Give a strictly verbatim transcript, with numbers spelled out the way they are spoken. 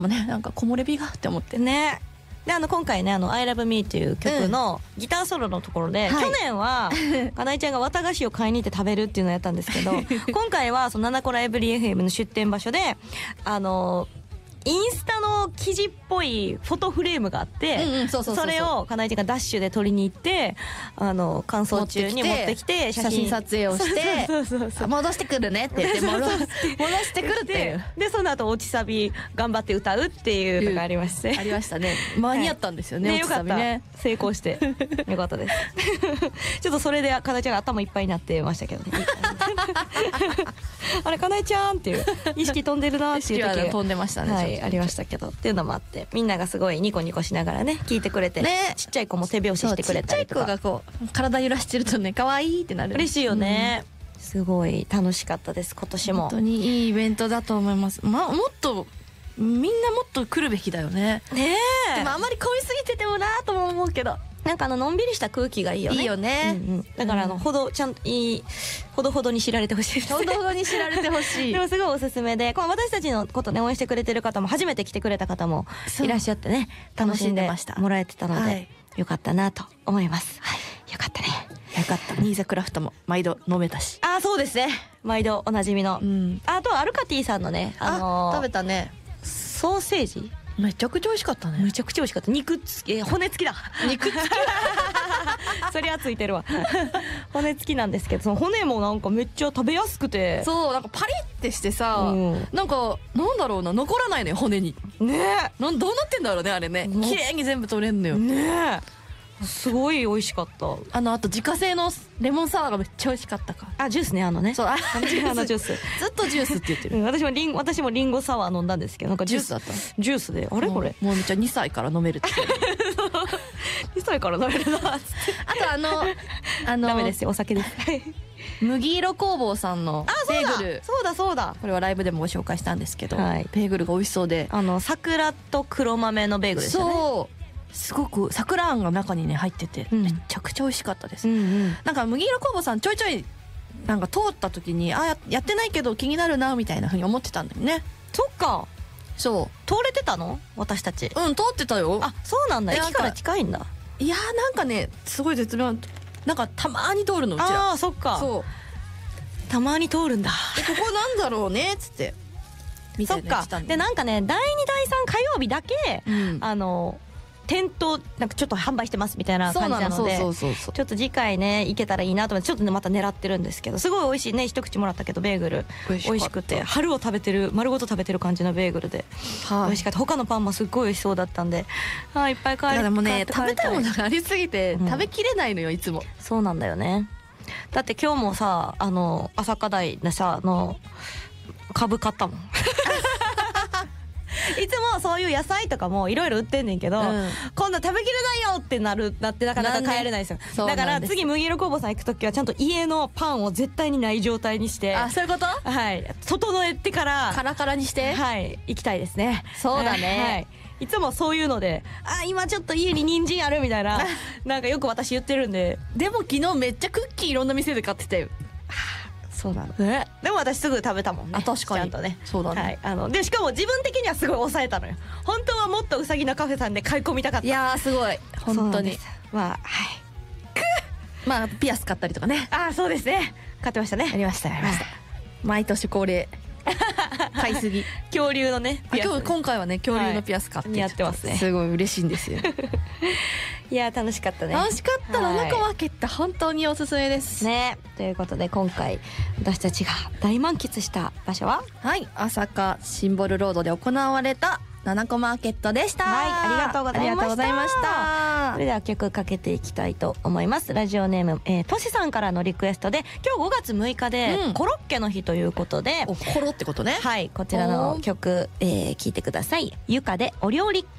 もね、なんか木漏れ日がって思ってね。であの今回ねあの I Love Me という曲のギターソロのところで、うん、去年はかなえちゃんが綿菓子を買いに行って食べるっていうのをやったんですけど今回はそのナナコラエブリ エフエム の出店場所であのインスタの記事っぽいフォトフレームがあって、それをかなえちゃんがダッシュで撮りに行ってあの乾燥中に持ってきて写真撮影をして戻してくるねって言って戻してくるっていうでその後落ちサビ頑張って歌うっていうのがありましてありましたね。間に合ったんですよね、 よかった、成功してよかったですちょっとそれでかなえちゃんが頭いっぱいになってましたけどねあれかなえちゃんっていう意識飛んでるなっていう時が飛んでましたね、 はい、ありましたけどっていうのもあってみんながすごいニコニコしながらね聞いてくれて、ね、ちっちゃい子も手拍子してくれたりとか、ちっちゃい子がこう体揺らしてるとね可愛いってなる、 嬉しいよね、 うん、すごい楽しかったです今年も。 本当にいいイベントだと思います、ま、もっとみんなもっと来るべきだよね。 ねえ、 でもあまり混みすぎててもなとも思うけど、 なんかあののんびりした空気がいいよね。 いいよね、 うんうん、だからあのほどちゃんといいほどほどに知られてほしいです。 ほどほどに知られてほしいでもすごいおすすめで、この私たちのことね応援してくれてる方も初めて来てくれた方もいらっしゃってね楽しんでもらえてたので、はい、よかったなと思います、はい、よかったねよかった。ニーザクラフトも毎度飲めたし。 ああそうですね、毎度おなじみの、うん、あとアルカティさんのね、 あのー、食べたねソーセージめちゃくちゃ美味しかったね。 めちゃくちゃ美味しかった。肉つき、え骨付きだ肉付きそりゃついてるわ骨付きなんですけど、その骨もなんかめっちゃ食べやすくて、 そうなんかパリってしてさ、うん、なんかなんだろうな、残らないのよ骨にね。 なんどうなってんだろうねあれね、綺麗に全部取れんのよね。すごい美味しかった。 あのあと自家製のレモンサワーがめっちゃ美味しかったから。 あジュースね、あのね、 そうあのジュースずっとジュースって言ってる、うん、 私もリン私もリンゴサワー飲んだんですけど、なんかジュースだった。 ジュースであれこれもうめっちゃにさいから飲めるってにさいから飲めるなっつってあとあのあのダメですよ、お酒です麦色工房さんのベーグル、 そうだそうだ、 これはライブでもご紹介したんですけど、 はい、 ベーグルが美味しそうで、 あの桜と黒豆のベーグルでしたね。 そうすごく桜あんが中にね入ってて、うん、めちゃくちゃ美味しかったです、うんうん、なんか麦色工房さんちょいちょいなんか通った時にあ や, やってないけど気になるなみたいな風に思ってたんだよね。 そっか、 そう通れてたの私たち。 うん通ってたよ。 あそうなんだ、駅から近いんだ。 いやーなんかねすごい絶妙、なんかたまに通るのうちら。 あーそっか、 そうたまに通るんだ。 でここなんだろうねっつって見て、ね、 そっか。でなんかねだいにだいさん火曜日だけ、うん、あの店頭なんかちょっと販売してますみたいな感じなので、ちょっと次回ね行けたらいいなと思ってちょっとねまた狙ってるんですけど、すごい美味しいね。一口もらったけどベーグル美味しくて、春を食べてる丸ごと食べてる感じのベーグルで、はい、美味しかった。他のパンもすっごい美味しそうだったんで、はい、いっぱい買える。 でもね食べたいものがありすぎて、うん、食べきれないのよいつも。 そうなんだよね。だって今日もさあの朝課題でさあの株買ったもんいつもそういう野菜とかもいろいろ売ってんねんけど、うん、今度食べきれないよってなるなってなかなか帰れないですよ。だから次麦色工房さん行く時はちゃんと家のパンを絶対にない状態にして、 あそういうこと、 はい、整えてからカラカラにして、 はい行きたいですね。 そうだね、 はい、いつもそういうので、あ今ちょっと家に人参あるみたいななんかよく私言ってるんで。 でも昨日めっちゃクッキーいろんな店で買ってたよ。 そうなの、ね、でも私すぐ食べたもんね。 あ確かにちゃんとね。 そうだね、 はい、あのでしかも自分的にはすごい抑えたのよ。本当はもっとうさぎのカフェさんで買い込みたかった。 いやーすごい本当に。 まあはいまあピアス買ったりとかね。 ああそうですね、買ってましたね。 ありましたありました、毎年恒例買いすぎ恐竜のねピアス、今日今回はね恐竜のピアス買って、はい、 やってますね。 すごい嬉しいんですよいや楽しかったね。 楽しかった。ナナコマーケット本当におすすめですね。ということで今回私たちが大満喫した場所は、 はい朝霞シンボルロードで行われたナナコマーケットでした。 はいありがとうございました。ありがとうございました。それでは曲かけていきたいと思います。ラジオネーム、えー、としさんからのリクエストで、今日ごがつむいかで、うん、コロッケの日ということで、 おコロってことね。 はいこちらの曲、えー、聞いてください。ゆかでお料理